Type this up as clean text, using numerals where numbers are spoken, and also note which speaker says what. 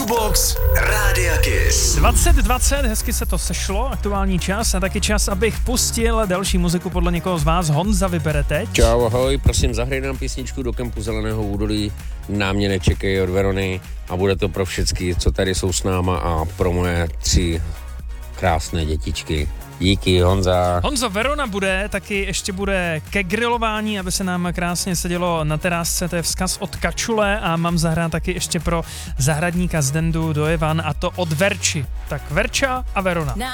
Speaker 1: Jukebox Rádia Kiss.
Speaker 2: 20:20, hezky se to sešlo, aktuální čas a taky čas, abych pustil další muziku podle někoho z vás. Honza vybere teď.
Speaker 3: Čau, ahoj, prosím, zahraj nám písničku do kempu Zeleného údolí, Na mě nečekej od Verony a bude to pro všechny, co tady jsou s náma a pro moje 3 krásné dětičky. Díky, Honza.
Speaker 2: Honzo, Verona bude, taky ještě bude ke grilování, aby se nám krásně sedělo na terásce, to je vzkaz od Kačule a mám zahrát taky ještě pro zahradníka z Dendu do Evan a to od Verči. Tak Verča a Verona.